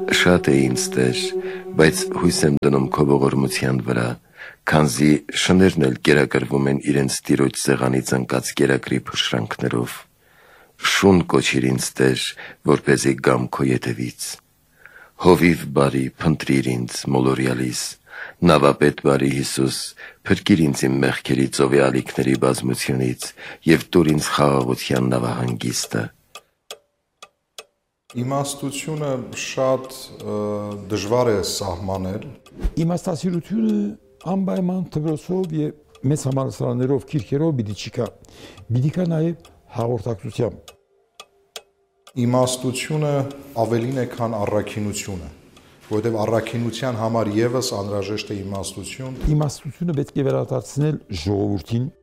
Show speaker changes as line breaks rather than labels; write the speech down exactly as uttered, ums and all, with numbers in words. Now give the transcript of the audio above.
Շատ է ինձ Տեր, բայց հույս եմ դնում քո ողորմության վրա, քանզի շներն էլ կերակրվում են իրենց Տիրոջ սեղանից ընկած կերակրի փշրանքներով։ Շուն կոչիր ինձ Տեր, որպեսզի գամ քո ետևից։ Հովիվ բարի, փնտրիր ինձ մոլորյալիս, նավապետ բարի Հիսուս, փրկիր ինձ իմ մեղքերի ծովի ալիքների բազմությունից և տուր ինձ խաղաղության նավահանգիստը։
Իմաստությունը շատ դժվար է սահմանել։
Իմաստասիրությունը անպայման թվրոցով և մեծ համալսարաններով, քիրքերով պիտի չկա, պիտի կա նաև հաղորդակցությամբ։
Իմաստությունը ավելին է, քան առաքինությունը, որովհետև առաքինության համար ևս անհրաժեշտ է իմաստություն։
Իմաստությունը պետք է վերադարձնել ժողովրդին,